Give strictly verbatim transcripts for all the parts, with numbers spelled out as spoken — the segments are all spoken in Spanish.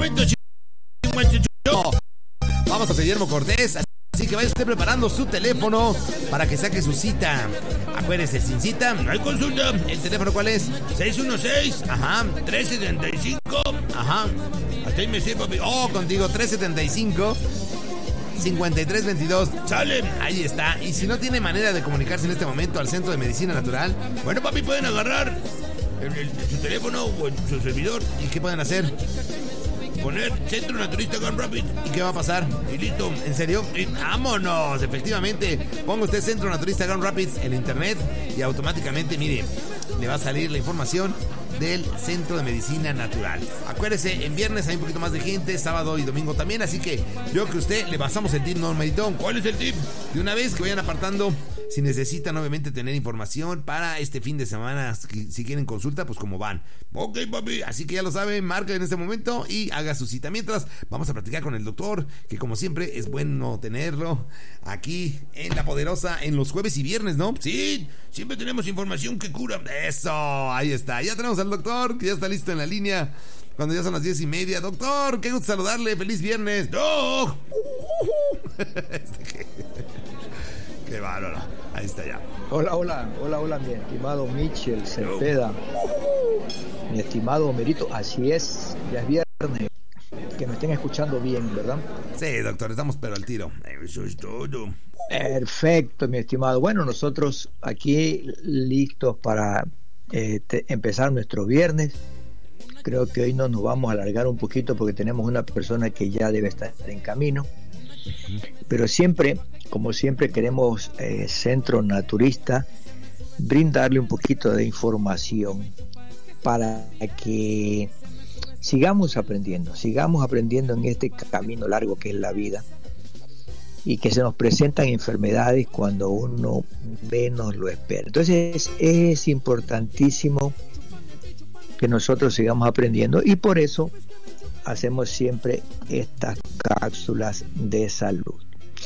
momento cincuenta y ocho. Vamos a Guillermo Cortés, así que vaya usted preparando su teléfono para que saque su cita. Acuérdese, sin cita no hay consulta. ¿El teléfono cuál es? seis uno seis, ajá, tres setenta y cinco, ajá. Hasta ahí me sé, papi. Oh, contigo, tres setenta y cinco, cincuenta y tres veintidós. Sale, ahí está. Y si no tiene manera de comunicarse en este momento al Centro de Medicina Natural, bueno, papi, pueden agarrar el, el, su teléfono o el, su servidor. ¿Y qué pueden hacer? Poner Centro Naturista Grand Rapids. ¿Y qué va a pasar? Y listo. ¿En serio? Y ¡vámonos! Efectivamente, ponga usted Centro Naturista Grand Rapids en internet y automáticamente, mire, le va a salir la información del Centro de Medicina Natural. Acuérdese, en viernes hay un poquito más de gente, sábado y domingo también, así que yo que usted le pasamos el tip, ¿no, Meritón? ¿Cuál es el tip? De una vez que vayan apartando, si necesitan obviamente tener información para este fin de semana, si quieren consulta, pues como van. Ok, papi, así que ya lo saben, marca en este momento y haga su cita. Mientras, vamos a platicar con el doctor, que como siempre es bueno tenerlo aquí en La Poderosa en los jueves y viernes, ¿no? Sí, siempre tenemos información que cura. Eso, ahí está, ya tenemos al doctor, que ya está listo en la línea, cuando ya son las diez y media. Doctor, qué gusto saludarle, feliz viernes. ¡Doc! Este que... Qué bárbaro, ahí está ya. Hola, hola, hola, hola, mi estimado Michel Cepeda, mi estimado Merito, así es, ya es viernes, que me estén escuchando bien, ¿verdad? Sí, doctor, estamos pero al tiro. Eso es todo. Perfecto, mi estimado. Bueno, nosotros aquí listos para eh, te, empezar nuestro viernes. Creo que hoy no nos vamos a alargar un poquito porque tenemos una persona que ya debe estar en camino. Pero siempre, como siempre, queremos eh, Centro Naturista brindarle un poquito de información para que sigamos aprendiendo, sigamos aprendiendo en este camino largo que es la vida, y que se nos presentan enfermedades cuando uno menos lo espera. Entonces es importantísimo que nosotros sigamos aprendiendo, y por eso hacemos siempre estas cápsulas de salud.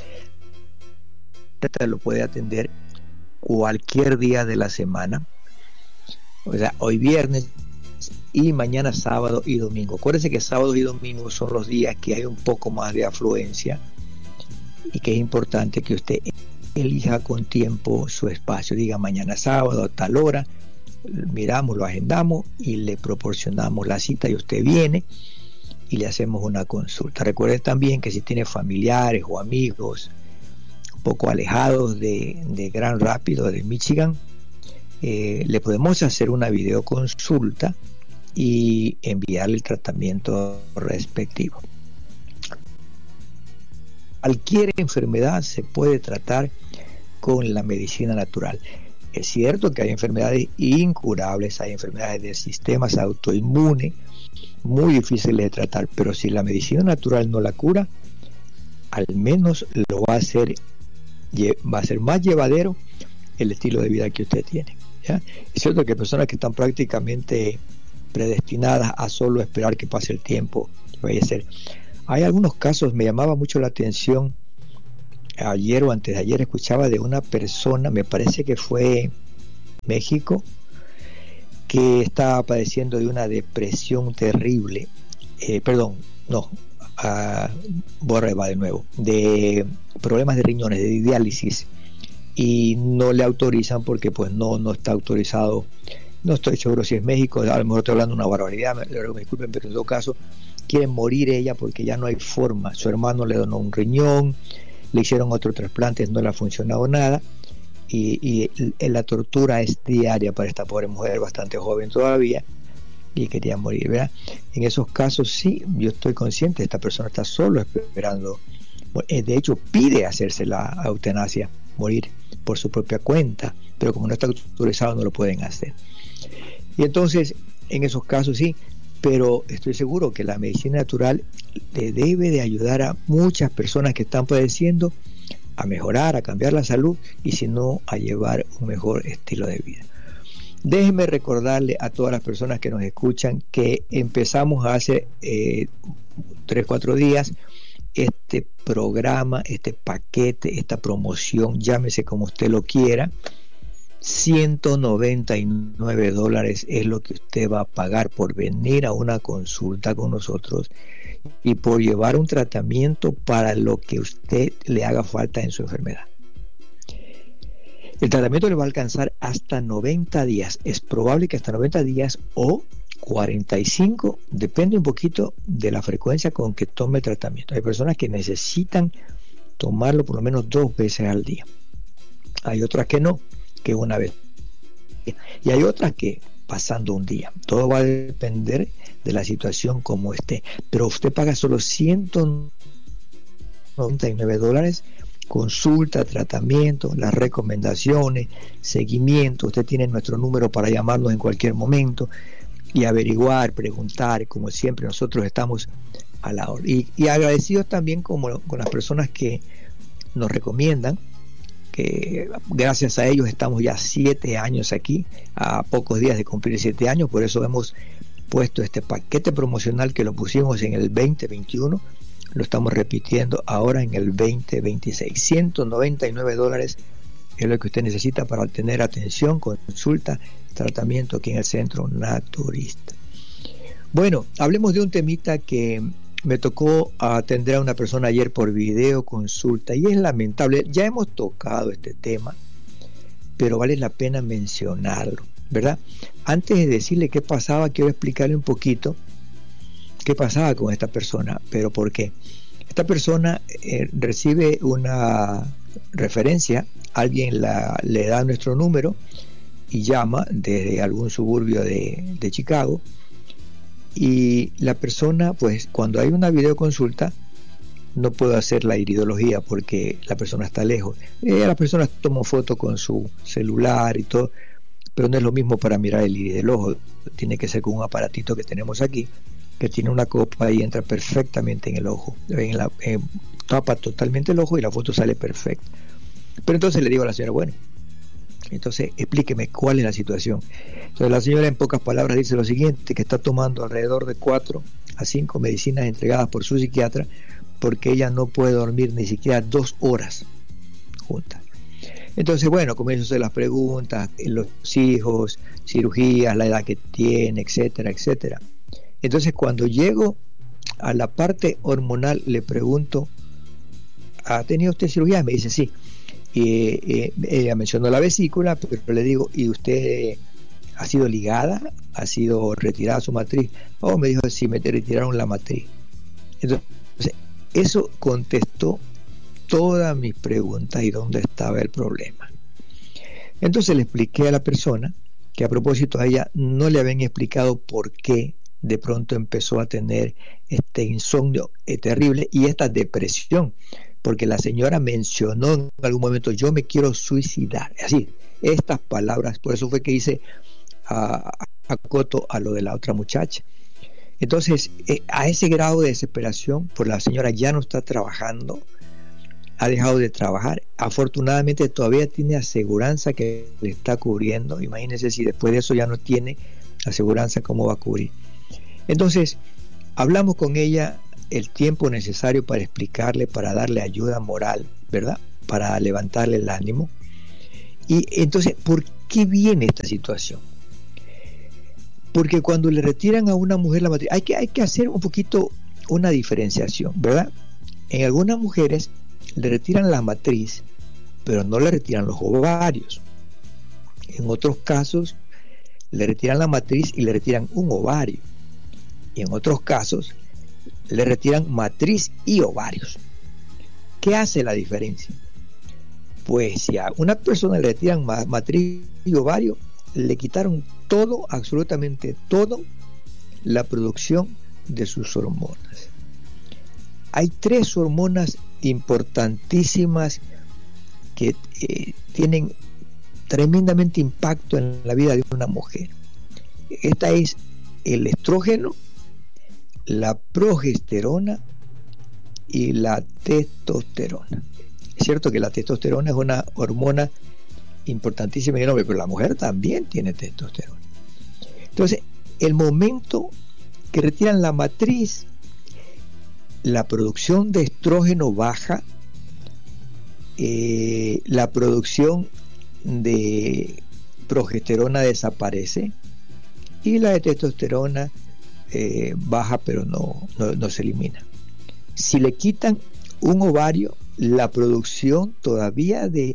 Te lo puede atender cualquier día de la semana, o sea, hoy viernes y mañana sábado y domingo. Acuérdense que sábado y domingo son los días que hay un poco más de afluencia y que es importante que usted elija con tiempo su espacio. Diga mañana sábado a tal hora, miramos, lo agendamos y le proporcionamos la cita, y usted viene y le hacemos una consulta. Recuerde también que si tiene familiares o amigos un poco alejados de, de Grand Rapids, de Michigan, eh, le podemos hacer una videoconsulta y enviarle el tratamiento respectivo. Cualquier enfermedad se puede tratar con la medicina natural. Es cierto que hay enfermedades incurables, hay enfermedades de sistemas autoinmunes muy difíciles de tratar, pero si la medicina natural no la cura, al menos lo va a hacer, va a ser más llevadero el estilo de vida que usted tiene, ¿ya? Es cierto que hay personas que están prácticamente predestinadas a solo esperar que pase el tiempo y vaya a ser. Hay algunos casos, me llamaba mucho la atención, ayer o antes de ayer escuchaba de una persona, me parece que fue México, que estaba padeciendo de una depresión terrible, eh, perdón, no, uh, borra va de nuevo, de problemas de riñones, de diálisis, y no le autorizan porque pues no, no está autorizado. No estoy seguro si es México, a lo mejor estoy hablando una barbaridad, me, me disculpen, pero en todo caso quiere morir ella porque ya no hay forma. Su hermano le donó un riñón, le hicieron otro trasplante, no le ha funcionado nada, y, y la tortura es diaria para esta pobre mujer, bastante joven todavía, y quería morir, ¿verdad? En esos casos sí, yo estoy consciente, esta persona está solo esperando, de hecho pide hacerse la eutanasia, morir por su propia cuenta, pero como no está autorizado no lo pueden hacer. Y entonces en esos casos sí, pero estoy seguro que la medicina natural le debe de ayudar a muchas personas que están padeciendo a mejorar, a cambiar la salud, y si no, a llevar un mejor estilo de vida. Déjenme recordarle a todas las personas que nos escuchan que empezamos hace eh, tres, cuatro días este programa, este paquete, esta promoción, llámese como usted lo quiera, ciento noventa y nueve dólares es lo que usted va a pagar por venir a una consulta con nosotros y por llevar un tratamiento para lo que usted le haga falta en su enfermedad. El tratamiento le va a alcanzar hasta noventa días. Es probable que hasta noventa días o cuarenta y cinco, depende un poquito de la frecuencia con que tome el tratamiento. Hay personas que necesitan tomarlo por lo menos dos veces al día. Hay otras que no, que una vez. Y hay otras que pasando un día. Todo va a depender de la situación como esté. Pero usted paga solo ciento noventa y nueve dólares. Consulta, tratamiento, las recomendaciones, seguimiento. Usted tiene nuestro número para llamarnos en cualquier momento y averiguar, preguntar. Como siempre, nosotros estamos a la hora. Y, y agradecidos también como, con las personas que nos recomiendan, que gracias a ellos estamos ya siete años aquí, a pocos días de cumplir siete años. Por eso hemos puesto este paquete promocional que lo pusimos en el veinte veintiuno. Lo estamos repitiendo ahora en el veinte veintiséis. ciento noventa y nueve dólares es lo que usted necesita para obtener atención, consulta, tratamiento aquí en el Centro Naturista. Bueno, hablemos de un temita que me tocó atender a una persona ayer por video consulta y es lamentable. Ya hemos tocado este tema, pero vale la pena mencionarlo, ¿verdad? Antes de decirle qué pasaba, quiero explicarle un poquito qué pasaba con esta persona, pero por qué. Esta persona eh, recibe una referencia, alguien la, le da nuestro número y llama desde algún suburbio de, de Chicago, y la persona, pues cuando hay una videoconsulta no puedo hacer la iridología porque la persona está lejos. Eh, la persona toma foto con su celular y todo, pero no es lo mismo para mirar el iris del ojo. Tiene que ser con un aparatito que tenemos aquí, que tiene una copa y entra perfectamente en el ojo, en la, eh, tapa totalmente el ojo y la foto sale perfecta. Pero entonces le digo a la señora, bueno, entonces explíqueme cuál es la situación. Entonces la señora en pocas palabras dice lo siguiente, que está tomando alrededor de cuatro a cinco medicinas entregadas por su psiquiatra porque ella no puede dormir ni siquiera dos horas juntas. Entonces, bueno, comienzo a hacer las preguntas, los hijos, cirugías, la edad que tiene, etcétera, etcétera. Entonces, cuando llego a la parte hormonal, le pregunto, ¿ha tenido usted cirugía? Me dice, sí. Y eh, ella mencionó la vesícula, pero le digo, ¿y usted ha sido ligada? ¿Ha sido retirada su matriz? Oh, me dijo, sí, me retiraron la matriz. Entonces, eso contestó todas mis preguntas y dónde estaba el problema. Entonces le expliqué a la persona que a propósito a ella no le habían explicado por qué de pronto empezó a tener este insomnio eh, terrible y esta depresión, porque la señora mencionó en algún momento, yo me quiero suicidar, así, estas palabras. Por eso fue que hice a, a coto a lo de la otra muchacha. Entonces, eh, a ese grado de desesperación, pues la señora ya no está trabajando, ha dejado de trabajar. Afortunadamente todavía tiene aseguranza que le está cubriendo. Imagínense si después de eso ya no tiene aseguranza, ¿cómo va a cubrir? Entonces, hablamos con ella el tiempo necesario para explicarle, para darle ayuda moral, ¿verdad? Para levantarle el ánimo. Y entonces, ¿por qué viene esta situación? Porque cuando le retiran a una mujer la matriz, hay que, hay que hacer un poquito una diferenciación, ¿verdad? En algunas mujeres le retiran la matriz, pero no le retiran los ovarios. En otros casos, le retiran la matriz y le retiran un ovario. Y en otros casos, le retiran matriz y ovarios. ¿Qué hace la diferencia? Pues si a una persona le retiran matriz y ovario, le quitaron todo, absolutamente todo, la producción de sus hormonas. Hay tres hormonas importantísimas que eh, tienen tremendamente impacto en la vida de una mujer. Esta es el estrógeno, la progesterona y la testosterona. Es cierto que la testosterona es una hormona importantísima en el hombre, pero la mujer también tiene testosterona. Entonces, el momento que retiran la matriz, la producción de estrógeno baja, eh, la producción de progesterona desaparece y la de testosterona eh, baja, pero no, no, no se elimina. Si le quitan un ovario, la producción todavía de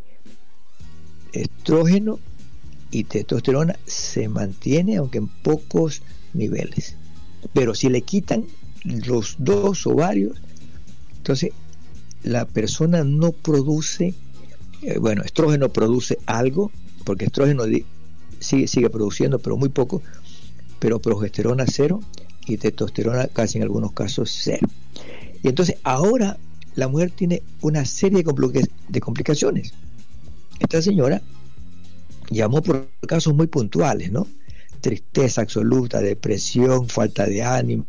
estrógeno y testosterona se mantiene, aunque en pocos niveles. Pero si le quitan los dos ovarios, entonces la persona no produce, eh, bueno, estrógeno produce algo, porque estrógeno di- sigue, sigue produciendo, pero muy poco, pero progesterona cero y testosterona casi en algunos casos cero. Y entonces ahora la mujer tiene una serie de, complica- de complicaciones. Esta señora llamó por casos muy puntuales, ¿no? Tristeza absoluta, depresión, falta de ánimo,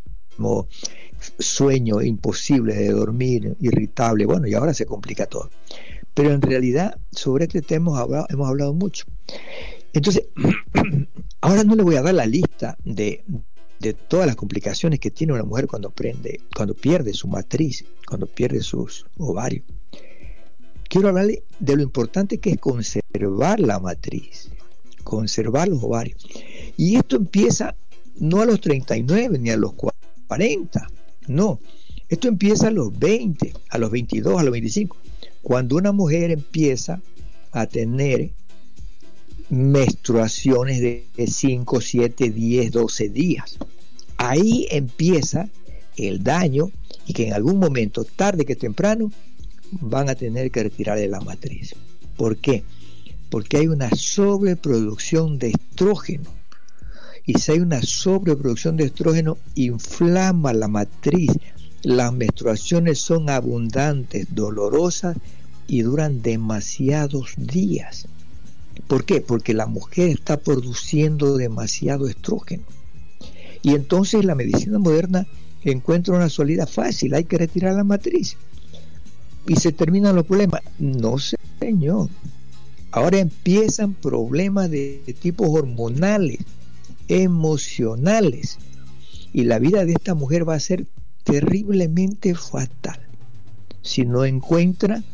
sueño imposible de dormir, irritable, bueno, y ahora se complica todo. Pero en realidad sobre este tema hemos hablado, hemos hablado mucho. Entonces, ahora no le voy a dar la lista de, de todas las complicaciones que tiene una mujer cuando, prende, cuando pierde su matriz, cuando pierde sus ovarios. Quiero hablarle de lo importante que es conservar la matriz, conservar los ovarios. Y esto empieza no a los treinta y nueve ni a los cuarenta, no. Esto empieza a los veinte, a los veintidós, a los veinticinco. Cuando una mujer empieza a tener menstruaciones de cinco, siete, diez, doce días. Ahí empieza el daño y que en algún momento, tarde que temprano, van a tener que retirarle la matriz. ¿Por qué? Porque hay una sobreproducción de estrógeno. Y si hay una sobreproducción de estrógeno, inflama la matriz. Las menstruaciones son abundantes, dolorosas y duran demasiados días. ¿Por qué? Porque la mujer está produciendo demasiado estrógeno. Y entonces la medicina moderna encuentra una salida fácil: hay que retirar la matriz. Y se terminan los problemas. No, señor. Ahora empiezan problemas de, de tipo hormonales, emocionales. Y la vida de esta mujer va a ser terriblemente fatal si no encuentra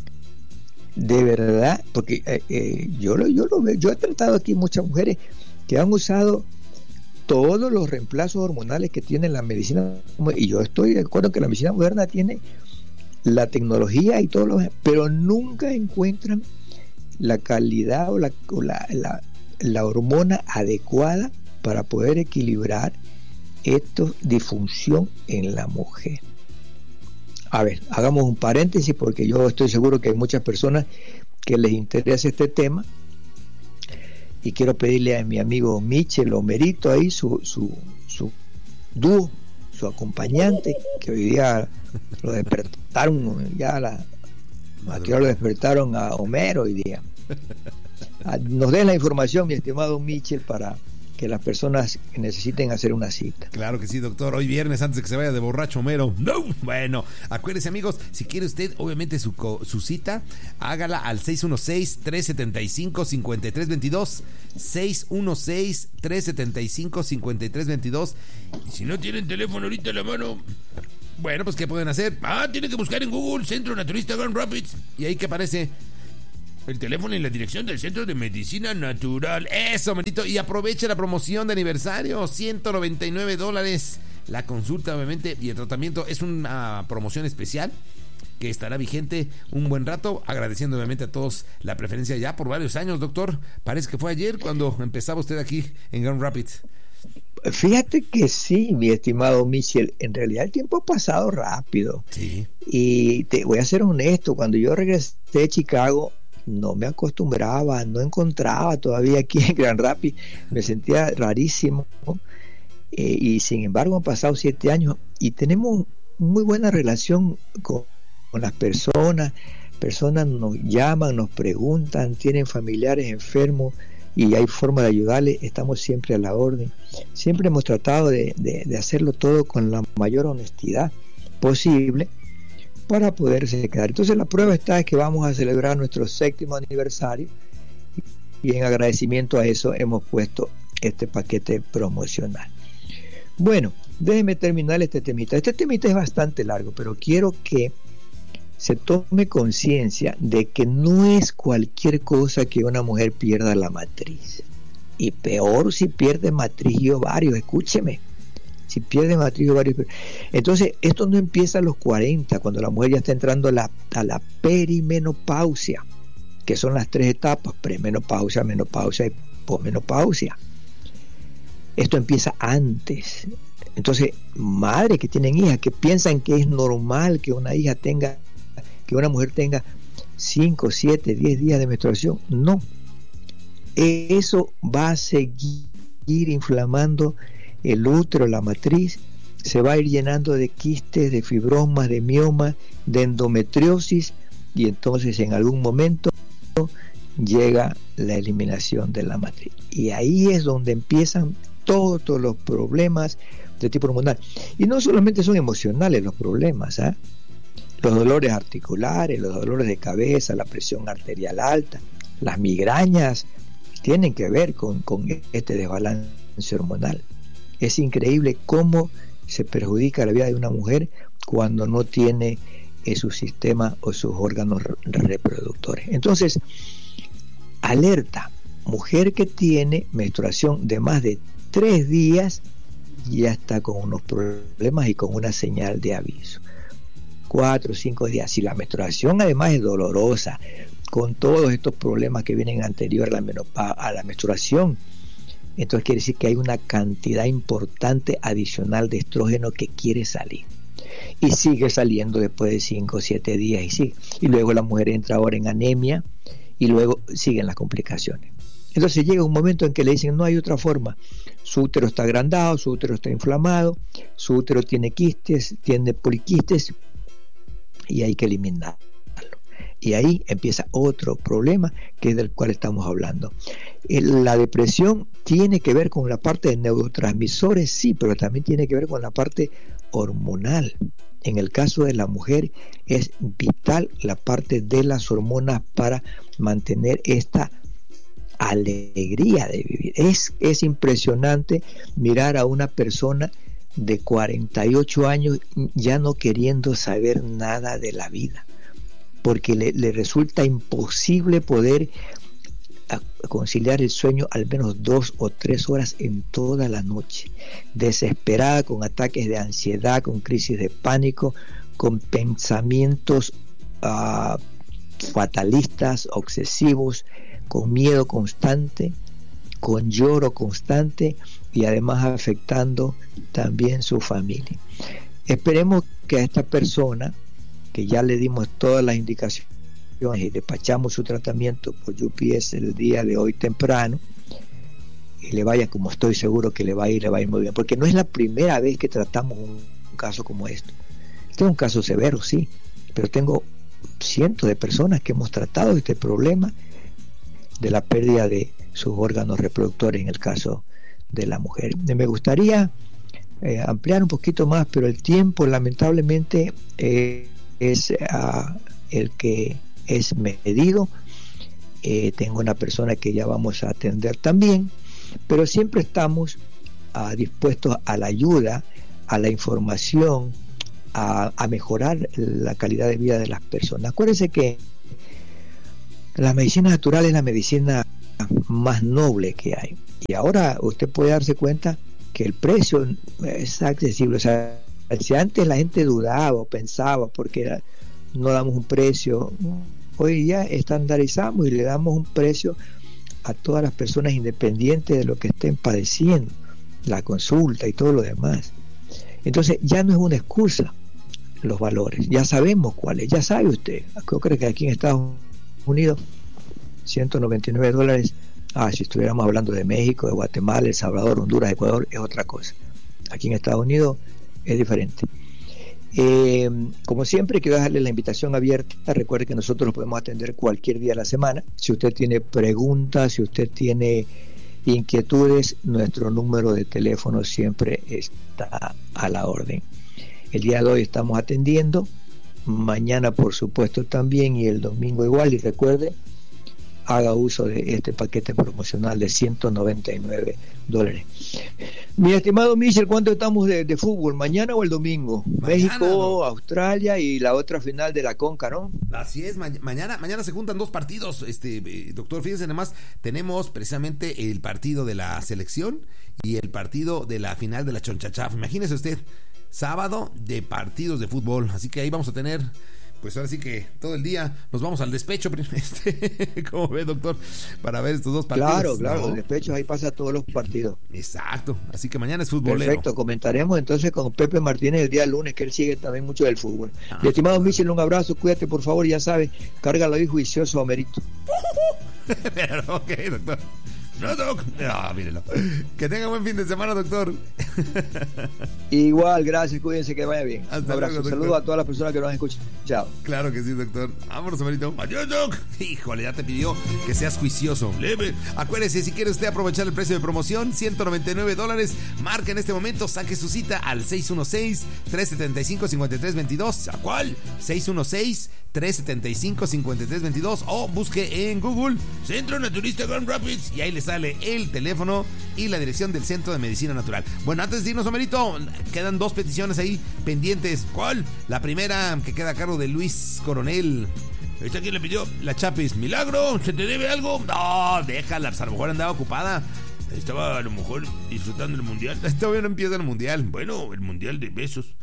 de verdad, porque eh, eh, yo lo yo lo veo, yo he tratado aquí muchas mujeres que han usado todos los reemplazos hormonales que tiene la medicina, y yo estoy de acuerdo que la medicina moderna tiene la tecnología y todo lo demás, pero nunca encuentran la calidad o la, o la, la, la hormona adecuada para poder equilibrar esta disfunción en la mujer. A ver, hagamos un paréntesis porque yo estoy seguro que hay muchas personas que les interesa este tema, y quiero pedirle a mi amigo Michel Omerito ahí, su, su, su dúo, su acompañante, que hoy día lo despertaron, ya la, aquí lo despertaron a Homero hoy día. Nos den la información, mi estimado Michel, para que las personas que necesiten hacer una cita. Claro que sí, doctor. Hoy viernes, antes de que se vaya de borracho Homero. No. Bueno, acuérdese, amigos, si quiere usted, obviamente, su, su cita, hágala al seis uno seis, tres siete cinco, cinco tres dos dos. seis uno seis, tres siete cinco, cinco tres dos dos. Y si no tienen teléfono ahorita en la mano, bueno, pues ¿qué pueden hacer? Ah, tienen que buscar en Google Centro Naturista Grand Rapids. Y ahí que aparece el teléfono y la dirección del Centro de Medicina Natural. Eso, mentito. Y aproveche la promoción de aniversario. ciento noventa y nueve dólares. La consulta, obviamente, y el tratamiento. Es una promoción especial que estará vigente un buen rato. Agradeciendo, obviamente, a todos la preferencia ya por varios años, doctor. Parece que fue ayer cuando empezaba usted aquí en Grand Rapids. Fíjate que sí, mi estimado Michel. En realidad el tiempo ha pasado rápido. Sí. Y te voy a ser honesto. Cuando yo regresé de Chicago, no me acostumbraba, no encontraba todavía aquí en Grand Rapids, me sentía rarísimo, eh, y sin embargo han pasado siete años y tenemos muy buena relación con, con las personas. Personas nos llaman, nos preguntan, tienen familiares enfermos y hay forma de ayudarles. Estamos siempre a la orden. Siempre hemos tratado de, de, de hacerlo todo con la mayor honestidad posible para poderse quedar. Entonces la prueba está es que vamos a celebrar nuestro séptimo aniversario y en agradecimiento a eso hemos puesto este paquete promocional. Bueno, déjenme terminar este temita. Este temita es bastante largo, pero quiero que se tome conciencia de que no es cualquier cosa que una mujer pierda la matriz. Y peor si pierde matriz y ovarios, escúcheme. Si pierde matriz y ovarios. Entonces, esto no empieza a los cuarenta, cuando la mujer ya está entrando a la, a la perimenopausia, que son las tres etapas: premenopausia, menopausia y posmenopausia. Esto empieza antes. Entonces, madres que tienen hijas, que piensan que es normal que una hija tenga, que una mujer tenga cinco, siete, diez días de menstruación, no. Eso va a seguir inflamando el útero, la matriz, se va a ir llenando de quistes, de fibromas, de miomas, de endometriosis, y entonces en algún momento llega la eliminación de la matriz. Y ahí es donde empiezan todos los problemas de tipo hormonal. Y no solamente son emocionales los problemas, ¿eh? Los dolores articulares, los dolores de cabeza, la presión arterial alta, las migrañas, tienen que ver con, con este desbalance hormonal. Es increíble cómo se perjudica la vida de una mujer cuando no tiene eh, su sistema o sus órganos reproductores. Entonces, alerta: mujer que tiene menstruación de más de tres días ya está con unos problemas y con una señal de aviso. Cuatro o cinco días. Si la menstruación además es dolorosa, con todos estos problemas que vienen anterior a la, menopa- a la menstruación, entonces quiere decir que hay una cantidad importante adicional de estrógeno que quiere salir. Y sigue saliendo después de cinco o siete días y sigue. Y luego la mujer entra ahora en anemia y luego siguen las complicaciones. Entonces llega un momento en que le dicen: no hay otra forma. Su útero está agrandado, su útero está inflamado, su útero tiene quistes, tiene poliquistes, y hay que eliminarlo. Y ahí empieza otro problema, que es del cual estamos hablando. La depresión tiene que ver con la parte de neurotransmisores, sí, pero también tiene que ver con la parte hormonal. En el caso de la mujer es vital la parte de las hormonas para mantener esta alegría de vivir. Es, es impresionante mirar a una persona de cuarenta y ocho años ya no queriendo saber nada de la vida, porque le, le resulta imposible poder conciliar el sueño al menos dos o tres horas en toda la noche, desesperada, con ataques de ansiedad, con crisis de pánico, con pensamientos uh, fatalistas, obsesivos, con miedo constante, con lloro constante, y además afectando también su familia. Esperemos que a esta persona, que ya le dimos todas las indicaciones y despachamos su tratamiento por U P S el día de hoy temprano, y le vaya, como estoy seguro que le va a ir, le va a ir muy bien, porque no es la primera vez que tratamos un caso como esto. Este es un caso severo, sí, pero tengo cientos de personas que hemos tratado este problema de la pérdida de sus órganos reproductores en el caso de la mujer. Me gustaría eh, ampliar un poquito más, pero el tiempo lamentablemente eh, es uh, el que es medido. Eh, tengo una persona que ya vamos a atender también, pero siempre estamos uh, dispuestos a la ayuda, a la información, a, a mejorar la calidad de vida de las personas. Acuérdense que la medicina natural es la medicina más noble que hay, y ahora usted puede darse cuenta que el precio es accesible. O sea, si antes la gente dudaba o pensaba porque era, no damos un precio, hoy ya estandarizamos y le damos un precio a todas las personas independientes de lo que estén padeciendo, la consulta y todo lo demás. Entonces ya no es una excusa los valores, ya sabemos cuáles, ya sabe usted. Yo creo que aquí en Estados Unidos ciento noventa y nueve dólares. Ah, si estuviéramos hablando de México, de Guatemala, El Salvador, Honduras, Ecuador, es otra cosa. Aquí en Estados Unidos es diferente. Eh, como siempre, quiero dejarle la invitación abierta. Recuerde que nosotros lo podemos atender cualquier día de la semana. Si usted tiene preguntas, si usted tiene inquietudes, nuestro número de teléfono siempre está a la orden. El día de hoy estamos atendiendo, mañana por supuesto también, y el domingo igual. Y recuerde, haga uso de este paquete promocional de ciento noventa y nueve dólares. Mi estimado Michel, ¿cuánto estamos de, de fútbol? ¿Mañana o el domingo? Mañana, México, ¿no? Australia y la otra final de la Conca, ¿no? Así es, ma- mañana mañana se juntan dos partidos, este eh, doctor, fíjense nomás, tenemos precisamente el partido de la selección y el partido de la final de la Chonchachaf. Imagínese usted, sábado de partidos de fútbol, así que ahí vamos a tener, pues ahora sí que todo el día nos vamos al despecho, este, ¿cómo ve, doctor? Para ver estos dos partidos. Claro, claro, ¿no? El despecho ahí pasa todos los partidos. Exacto, así que mañana es futbolero. Perfecto, comentaremos entonces con Pepe Martínez el día lunes, que él sigue también mucho del fútbol. Ah, Mi estimado claro. Michel, un abrazo, cuídate por favor, ya sabes, cárgalo ahí juicioso a Merito. Pero, ok, doctor. No, doc. No, mírelo. Que tenga buen fin de semana, doctor. Igual, gracias, cuídense, que vaya bien. Hasta un abrazo, luego, saludos a todas las personas que nos han escuchado. Claro que sí, doctor. Vámonos, Amarito. Adiós, doc. Híjole, ya te pidió que seas juicioso. Leve. Acuérdese, si quiere usted aprovechar el precio de promoción, ciento noventa y nueve dólares. Marca en este momento, saque su cita al seis uno seis, tres siete cinco, cinco tres dos dos. ¿A cuál? seis uno seis, tres siete cinco, cinco tres dos dos. O busque en Google Centro Naturista Grand Rapids y ahí le sale el teléfono y la dirección del Centro de Medicina Natural. Bueno, antes de irnos, Homerito, quedan dos peticiones ahí pendientes. ¿Cuál? La primera, que queda a cargo de Luis Coronel. ¿Esta quién le pidió? La Chapis. ¿Milagro? ¿Se te debe algo? No, déjala, a lo mejor andaba ocupada. Estaba a lo mejor disfrutando el mundial. Todavía no empieza el mundial. Bueno, el mundial de besos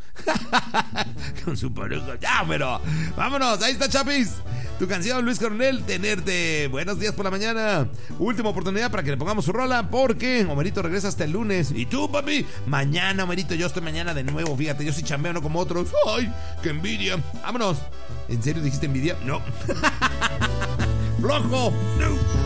con su pareja. Ya, pero vámonos, ahí está, Chapis. Tu canción, Luis Coronel, Tenerte. Buenos días por la mañana. Última oportunidad para que le pongamos su rola, porque Homerito regresa hasta el lunes. ¿Y tú, papi? Mañana, Homerito, yo estoy mañana de nuevo. Fíjate, yo sí chambeo, no como otros. ¡Ay, qué envidia! Vámonos. ¿En serio dijiste envidia? No. ¡Flojo! ¡No!